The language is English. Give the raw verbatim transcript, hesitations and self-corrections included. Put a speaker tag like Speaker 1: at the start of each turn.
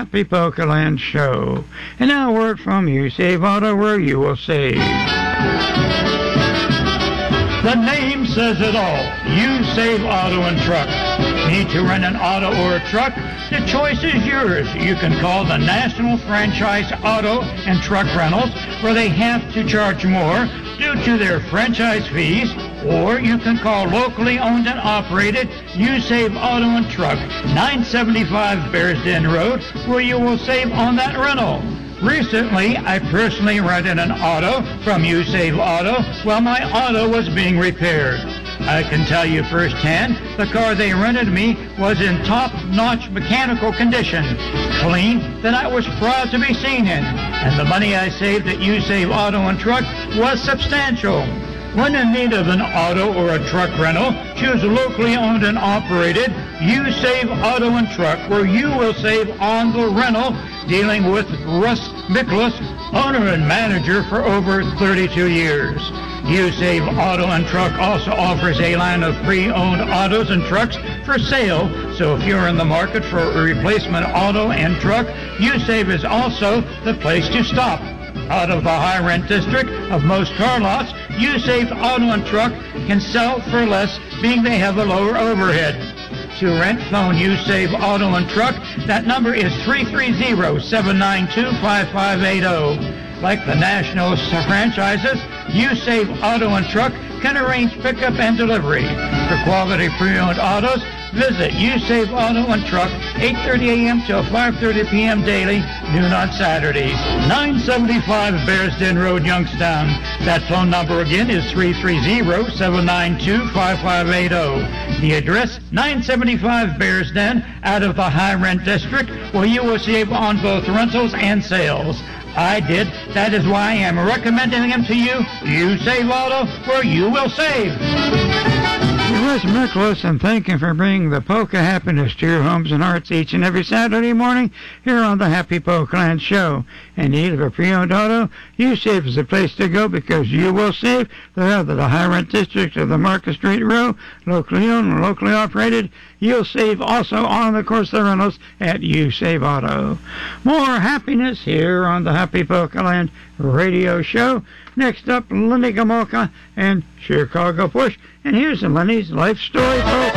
Speaker 1: Happy Polkaland Show. And now a word from You Save Auto, where you will save.
Speaker 2: The name says it all. You Save Auto and Truck. Need to rent an auto or a truck? The choice is yours. You can call the National Franchise Auto and Truck Rentals, where they have to charge more due to their franchise fees, or you can call locally owned and operated You Save Auto and Truck, nine seventy-five Bears Den Road, where you will save on that rental. Recently, I personally rented an auto from You Save Auto while my auto was being repaired. I can tell you firsthand, the car they rented me was in top-notch mechanical condition, clean, that I was proud to be seen in, and the money I saved at You Save Auto and Truck was substantial. When in need of an auto or a truck rental, choose locally owned and operated You Save Auto and Truck, where you will save on the rental, dealing with Russ Miklas, owner and manager for over thirty-two years. You Save Auto and Truck also offers a line of pre-owned autos and trucks for sale, so if you're in the market for a replacement auto and truck, You Save is also the place to stop. Out of the high rent district of most car lots, You Save Auto and Truck can sell for less, being they have a lower overhead. To rent, phone You Save Auto and Truck. That number is three three zero, seven nine two, five five eight zero. Like the national franchises, You Save Auto and Truck can arrange pickup and delivery. For quality pre-owned autos, visit You Save Auto and Truck, eight thirty a.m. till five thirty p.m. daily, noon on Saturdays. nine seventy-five Bears Den Road, Youngstown. That phone number again is three three zero, seven nine two, five five eight zero. The address, nine seventy-five Bears Den, out of the high rent district, where you will save on both rentals and sales. I did. That is why I am recommending them to you. You Save Auto, where you will save.
Speaker 1: Russ Miklas, and thank you for bringing the polka happiness to your homes and hearts each and every Saturday morning here on the Happy Polkaland Show. In need of a pre-owned auto, You Save is the place to go, because you will save. They're out of the high rent district of the Market Street Row, locally owned and locally operated. You'll save also on the course of the rentals at You Save Auto. More happiness here on the Happy Polkaland Radio Show. Next up, Lenny Gomulka and Chicago Push. And here's Lenny's life story, folks.